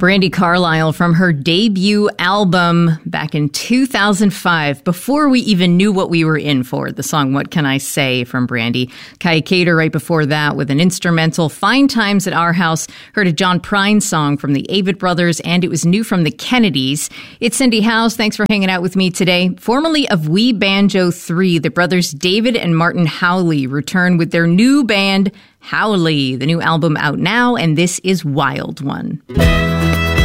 Brandi Carlile from her debut album back in 2005, before we even knew what we were in for. The song What Can I Say from Brandi. Kai Cater right before that with an instrumental, Fine Times at Our House. Heard a John Prine song from the Avett Brothers, and it was new from the Kennedys. It's Cindy Howes. Thanks for hanging out with me today. Formerly of We Banjo 3, the brothers David and Martin Howley return with their new band, Howley. The new album out now, and this is Wild One.